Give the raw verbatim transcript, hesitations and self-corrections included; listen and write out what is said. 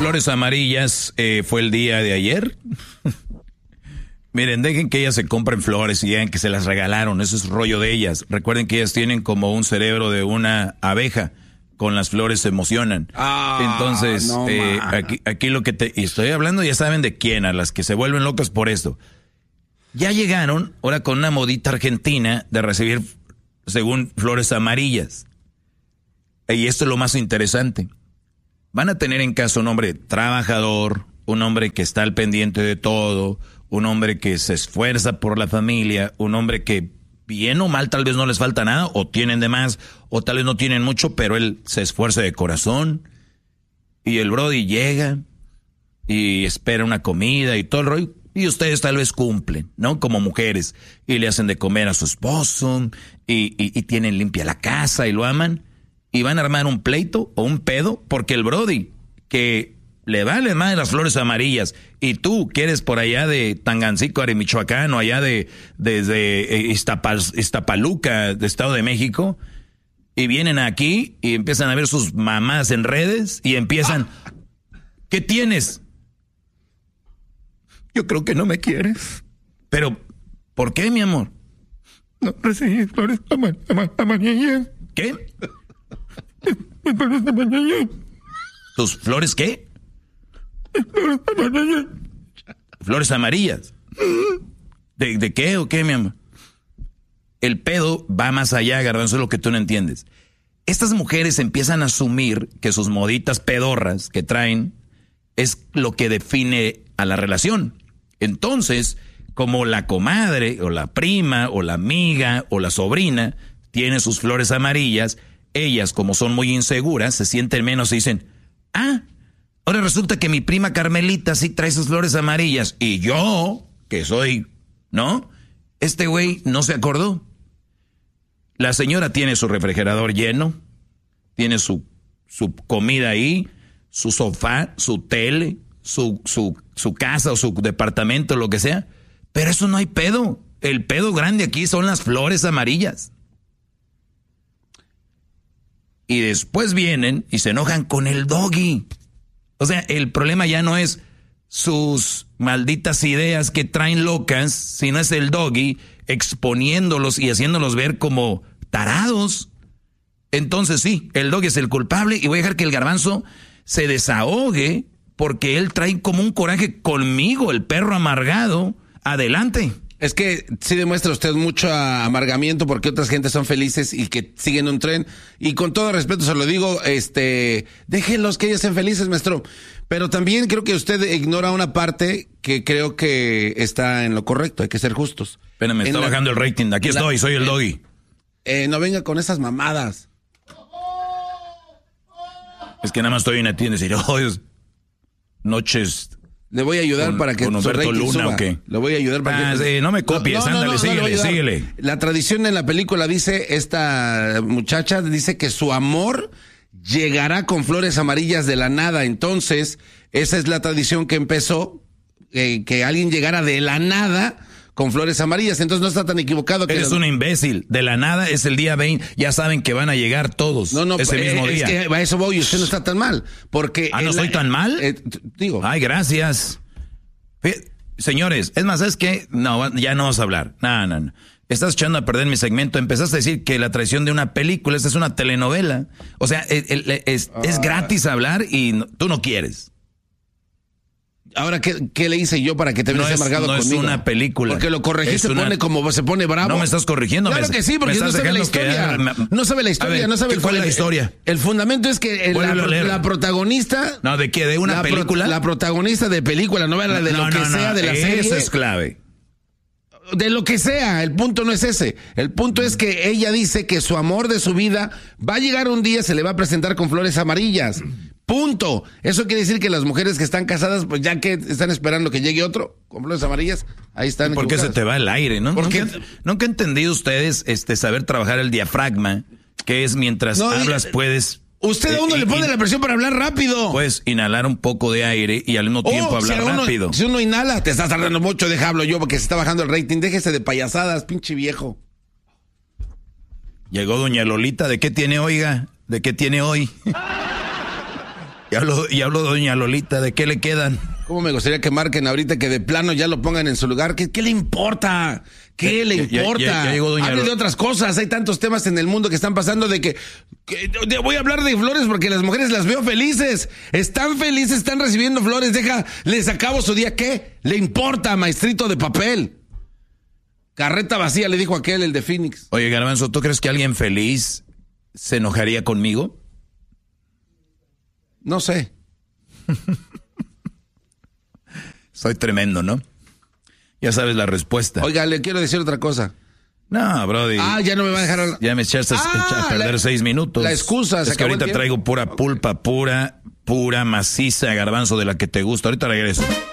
flores amarillas eh, fue el día de ayer. Miren, dejen que ellas se compren flores y digan que se las regalaron. Eso es rollo de ellas. Recuerden que ellas tienen como un cerebro de una abeja. Con las flores se emocionan. Ah, Entonces, no, eh, aquí, aquí lo que te y estoy hablando, ya saben de quién, a las que se vuelven locas por esto. Ya llegaron, ahora con una modita argentina de recibir, según, flores amarillas. Y esto es lo más interesante. Van a tener en casa un hombre trabajador, un hombre que está al pendiente de todo, un hombre que se esfuerza por la familia, un hombre que bien o mal tal vez no les falta nada, o tienen de más, o tal vez no tienen mucho, pero él se esfuerza de corazón. Y el brody llega y espera una comida y todo el rollo. Y ustedes tal vez cumplen, ¿no? Como mujeres. Y le hacen de comer a su esposo, y, y, y tienen limpia la casa y lo aman. Y van a armar un pleito o un pedo, porque el brody que le vale más de las flores amarillas, y tú que eres por allá de Tangancícuaro, Michoacán, o allá de desde Iztapal, Iztapaluca, de Estado de México, y vienen aquí y empiezan a ver sus mamás en redes y empiezan, ¿qué tienes? Yo creo que no me quieres. Pero, ¿por qué, mi amor? No recibí flores amarillas. ¿Qué? Flores amarillas. ¿Tus flores qué? Flores amarillas. Flores amarillas. ¿De, de qué o qué, mi amor? El pedo va más allá, Garbanzo, es lo que tú no entiendes. Estas mujeres empiezan a asumir que sus moditas pedorras que traen es lo que define a la relación. Entonces, como la comadre o la prima o la amiga o la sobrina tiene sus flores amarillas, ellas, como son muy inseguras, se sienten menos y dicen, ah, ahora resulta que mi prima Carmelita sí trae sus flores amarillas y yo, que soy, ¿no? Este güey no se acordó. La señora tiene su refrigerador lleno, tiene su, su comida ahí, su sofá, su tele, su, su, su casa o su departamento, lo que sea. Pero eso no hay pedo. El pedo grande aquí son las flores amarillas. Y después vienen y se enojan con el doggy. O sea, el problema ya no es sus malditas ideas que traen locas, sino es el doggy exponiéndolos y haciéndolos ver como tarados. Entonces sí, el doggy es el culpable y voy a dejar que el Garbanzo se desahogue porque él trae como un coraje conmigo, el perro amargado. Adelante. Es que sí demuestra usted mucho amargamiento porque otras gentes son felices y que siguen un tren. Y con todo respeto se lo digo, este, déjenlos que ellos sean felices, maestro. Pero también creo que usted ignora una parte que creo que está en lo correcto, hay que ser justos. Espérame, está la, bajando el rating. Aquí la, estoy, soy el doggy. Eh, no venga con esas mamadas. Es que nada más estoy en la tienda y decir, oh, es noches... Le voy a ayudar con, para que con Humberto Luna suba. ¿O qué? Le voy a ayudar para ah, que... Sí, no me copies, no, no, ándale, no, no, síguele, no síguele. La tradición en la película dice, esta muchacha dice que su amor llegará con flores amarillas de la nada. Entonces, esa es la tradición que empezó, eh, que alguien llegara de la nada con flores amarillas. Entonces no está tan equivocado. Que Eres lo... un imbécil. De la nada es el día veinte. Ya saben que van a llegar todos no, no, ese eh, mismo es día. Que a eso voy, usted no está tan mal. Porque ah, ¿no el, soy tan mal? Eh, digo. Ay, gracias. Señores, es más, es que no, ya no vas a hablar. No, no, no. Estás echando a perder mi segmento. Empezaste a decir que la traición de una película, esta es una telenovela. O sea, es, es, es gratis hablar y no, tú no quieres. Ahora, ¿qué, qué le hice yo para que te no vienes amargado no conmigo? No es una película. Porque lo corregiste, se una... pone como se pone bravo. No me estás corrigiendo. Claro me, que sí, porque no sabe la historia. Que... No sabe la historia, ver, no sabe el ¿cuál es la historia? El fundamento es que el, la, la protagonista... No, ¿de qué? ¿De una la película? Pro, la protagonista de película, novela, de no, lo que no, sea no, de la eso serie. Eso es clave. De lo que sea, el punto no es ese. El punto es que ella dice que su amor de su vida va a llegar un día, se le va a presentar con flores amarillas. Punto. Eso quiere decir que las mujeres que están casadas, pues ya que están esperando que llegue otro con flores amarillas, ahí están. ¿Por qué se te va el aire, no? ¿Por ¿Nunca, nunca he entendido ustedes este saber trabajar el diafragma, que es mientras no, hablas puedes... ¿Usted a uno eh, le pone in, la presión para hablar rápido? Puedes inhalar un poco de aire y al mismo tiempo oh, hablar si uno, rápido. Si uno inhala, te estás tardando mucho, deja hablo yo porque se está bajando el rating. Déjese de payasadas, pinche viejo. Llegó doña Lolita, ¿de qué tiene, oiga? ¿De qué tiene hoy? Y habló, y habló doña Lolita, ¿de qué le quedan? ¿Cómo me gustaría que marquen ahorita que de plano ya lo pongan en su lugar? ¿Qué, qué le importa? ¿Qué ya, le ya, importa? Ya, ya llegó doña Hable Lo... de otras cosas. Hay tantos temas en el mundo que están pasando de que, que de, voy a hablar de flores porque las mujeres las veo felices. Están felices, están recibiendo flores. Deja, les acabo su día. ¿Qué le importa, maestrito de papel? Carreta vacía, le dijo aquel, el de Phoenix. Oye, Garbanzo, ¿tú crees que alguien feliz se enojaría conmigo? No sé. Soy tremendo, ¿no? Ya sabes la respuesta. Oiga, le quiero decir otra cosa. No, brody. Ah, ya no me va a dejar hablar. Ya me echaste ah, a perder la, seis minutos. La excusa. Es que ahorita traigo pura pulpa, pura, pura maciza, Garbanzo, de la que te gusta. Ahorita regreso.